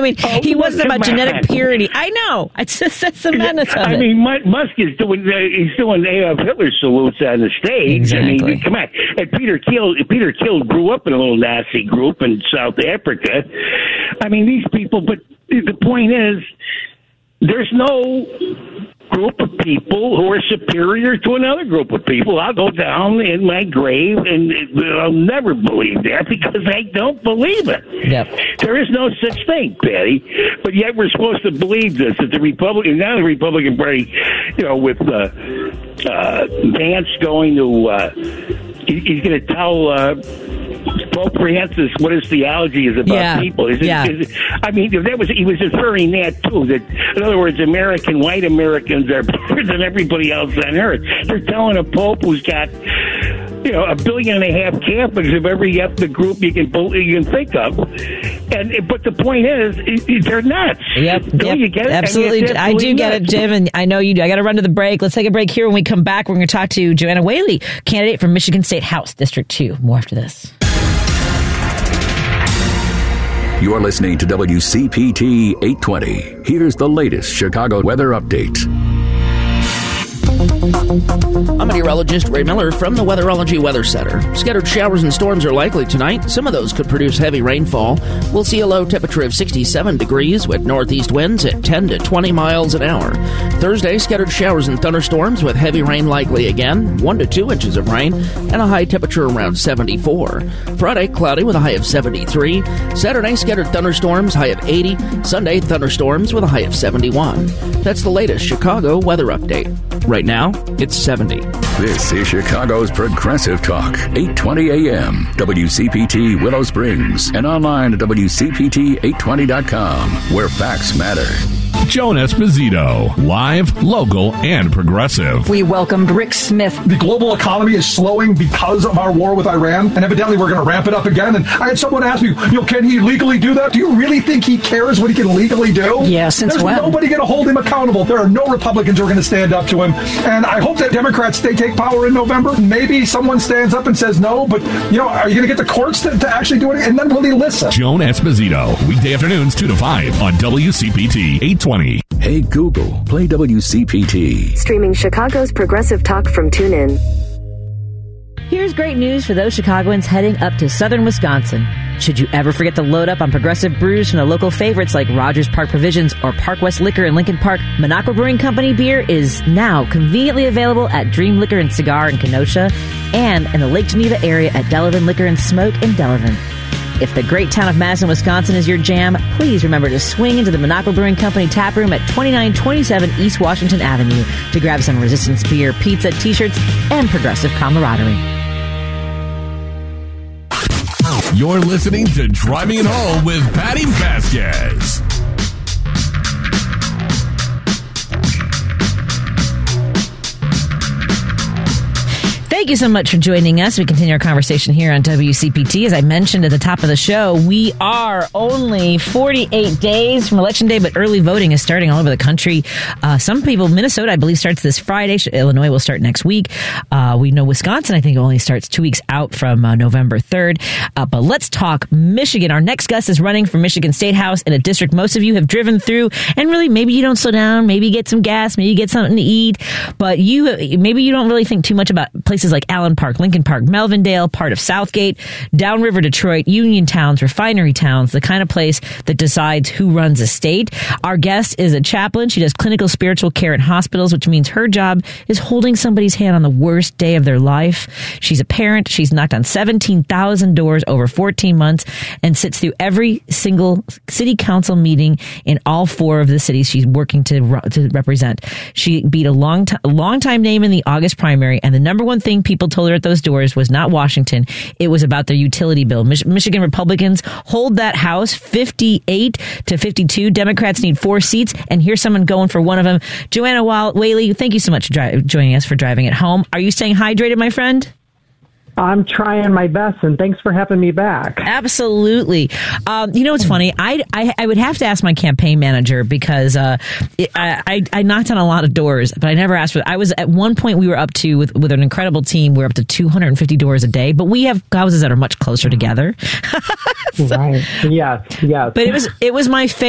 I mean, he wasn't about genetic purity. I know. It's just that's the menace of it. I mean, Musk is doing Adolf Hitler salutes on the stage. Exactly. I mean, come on. And Peter Thiel grew up in a little Nazi group in South Africa. I mean, these people. But the point is, there's no group of people who are superior to another group of people. I'll go down in my grave and I'll never believe that because I don't believe it. Yep. There is no such thing, Patty. But yet we're supposed to believe this. That the Republican Party, with Vance going to, he's going to tell Pope Francis what his theology is about people. I mean, he was inferring that too. That in other words, white Americans are better than everybody else on earth. They're telling a Pope who's got 1.5 billion Catholics of every ethnic group you can think of. But the point is, they're nuts. Yep. Don't you get it? Absolutely. I do get it, Jim, and I know you do. I got to run to the break. Let's take a break here. When we come back, we're going to talk to Joanna Whaley, candidate for Michigan State House District 2. More after this. You're listening to WCPT 820. Here's the latest Chicago weather update. I'm meteorologist Ray Miller from the Weatherology Weather Center. Scattered showers and storms are likely tonight. Some of those could produce heavy rainfall. We'll see a low temperature of 67 degrees with northeast winds at 10 to 20 miles an hour. Thursday, scattered showers and thunderstorms with heavy rain likely again, 1 to 2 inches of rain, and a high temperature around 74. Friday, cloudy with a high of 73. Saturday, scattered thunderstorms, high of 80. Sunday, thunderstorms with a high of 71. That's the latest Chicago weather update. Right now, it's 70. This is Chicago's Progressive Talk, 820 AM, WCPT Willow Springs, and online at WCPT820.com, where facts matter. Joan Esposito, live, local, and progressive. We welcomed Rick Smith. The global economy is slowing because of our war with Iran, and evidently we're going to ramp it up again. And I had someone ask me, can he legally do that? Do you really think he cares what he can legally do? Yeah, since There's when? nobody going to hold him accountable. There are no Republicans who are going to stand up to him. And I hope that Democrats, they take power in November. Maybe someone stands up and says no, but, are you going to get the courts to actually do it? And then will he listen? Joan Esposito, weekday afternoons 2 to 5 on WCPT 820. Hey Google, play WCPT. Streaming Chicago's Progressive Talk from TuneIn. Here's great news for those Chicagoans heading up to southern Wisconsin. Should you ever forget to load up on Progressive brews from the local favorites like Rogers Park Provisions or Park West Liquor in Lincoln Park, Minocqua Brewing Company beer is now conveniently available at Dream Liquor and Cigar in Kenosha and in the Lake Geneva area at Delavan Liquor and Smoke in Delavan. If the great town of Madison, Wisconsin is your jam, please remember to swing into the Minocqua Brewing Company tap room at 2927 East Washington Avenue to grab some Resistance beer, pizza, t-shirts, and progressive camaraderie. You're listening to Driving It Home with Patty Vasquez. Thank you so much for joining us. We continue our conversation here on WCPT. As I mentioned at the top of the show, we are only 48 days from Election Day, but early voting is starting all over the country. Some people, Minnesota, I believe, starts this Friday. Illinois will start next week. We know Wisconsin, I think, only starts 2 weeks out from November 3rd. But let's talk Michigan. Our next guest is running for Michigan State House in a district most of you have driven through. And really, maybe you don't slow down. Maybe you get some gas. Maybe you get something to eat. But maybe you don't really think too much about places like Allen Park, Lincoln Park, Melvindale, part of Southgate, Downriver Detroit, Union towns, refinery towns, the kind of place that decides who runs a state. Our guest is a chaplain. She does clinical spiritual care in hospitals, which means her job is holding somebody's hand on the worst day of their life. She's a parent. She's knocked on 17,000 doors over 14 months and sits through every single city council meeting in all 4 of the cities she's working to represent. She beat a long time name in the August primary, and the number one thing people told her at those doors was not Washington. It was about their utility bill. Michigan Republicans hold that House 58 to 52. Democrats need 4 seats, and here's someone going for one of them. Joanna Whaley, thank you so much for joining us for Driving It Home. Are you staying hydrated, my friend? I'm trying my best, and thanks for having me back. Absolutely. It's funny. I would have to ask my campaign manager because I knocked on a lot of doors, but I never asked for. I was at one point we were up to with an incredible team. We're up to 250 doors a day, but we have houses that are much closer together. Right. Yes. But it was my favorite.